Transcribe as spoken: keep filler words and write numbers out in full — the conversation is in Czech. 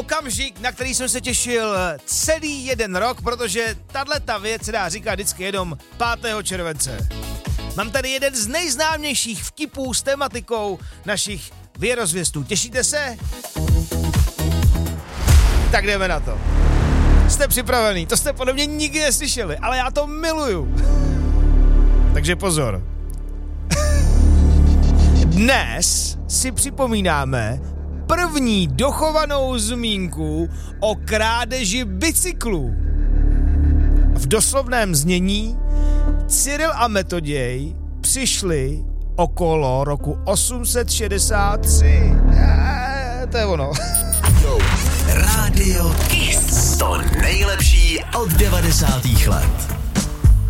Okamžik, na který jsem se těšil celý jeden rok, protože tato věc se dá říkat vždycky jenom pátého července. Mám tady jeden z nejznámějších vtipů s tematikou našich věrozvěstů. Těšíte se? Tak jdeme na to. Jste připravený, to jste podle mě nikdy neslyšeli, ale já to miluju. Takže pozor. Dnes si připomínáme první dochovanou zmínku o krádeži bicyklů. V doslovném znění Cyril a Metoděj přišli okolo roku osm set šedesát tři. Eee, to je ono. Rádio Kiss. To nejlepší od devadesátých let.